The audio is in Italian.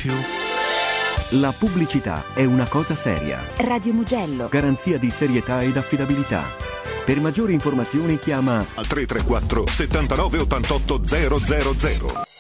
più. La pubblicità è una cosa seria. Radio Mugello. Garanzia di serietà ed affidabilità. Per maggiori informazioni chiama al 334 79 88 000.